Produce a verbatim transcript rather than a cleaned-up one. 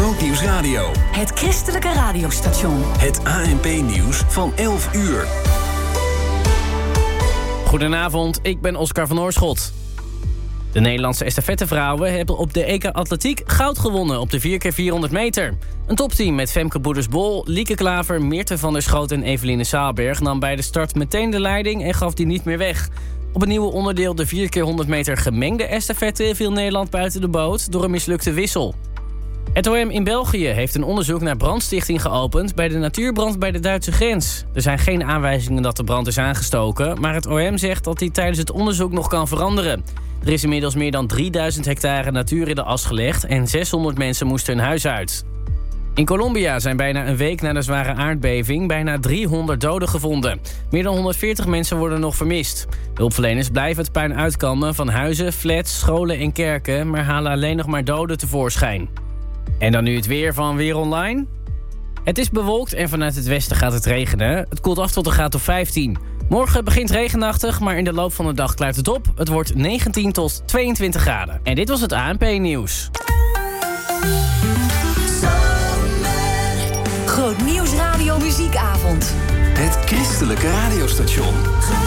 Grootnieuws Radio. Het christelijke radiostation. Het A N P-nieuws van elf uur. Goedenavond, ik ben Oscar van Oorschot. De Nederlandse estafettevrouwen hebben op de E K Atletiek goud gewonnen op de vier keer vierhonderd meter. Een topteam met Femke Boeders-Bol, Lieke Klaver, Meerte van der Schoot en Eveline Saalberg nam bij de start meteen de leiding en gaf die niet meer weg. Op het nieuwe onderdeel de vier keer honderd meter gemengde estafette viel Nederland buiten de boot door een mislukte wissel. Het O M in België heeft een onderzoek naar brandstichting geopend bij de natuurbrand bij de Duitse grens. Er zijn geen aanwijzingen dat de brand is aangestoken, maar het O M zegt dat die tijdens het onderzoek nog kan veranderen. Er is inmiddels meer dan drieduizend hectare natuur in de as gelegd en zeshonderd mensen moesten hun huis uit. In Colombia zijn bijna een week na de zware aardbeving bijna driehonderd doden gevonden. Meer dan honderdveertig mensen worden nog vermist. Hulpverleners blijven het puin uitkammen van huizen, flats, scholen en kerken, maar halen alleen nog maar doden tevoorschijn. En dan nu het weer van Weer Online. Het is bewolkt en vanuit het westen gaat het regenen. Het koelt af tot een graad of vijftien. Morgen begint regenachtig, maar in de loop van de dag klaart het op. Het wordt negentien tot tweeëntwintig graden. En dit was het A N P-nieuws. Grootnieuws Radio Muziekavond. Het christelijke radiostation.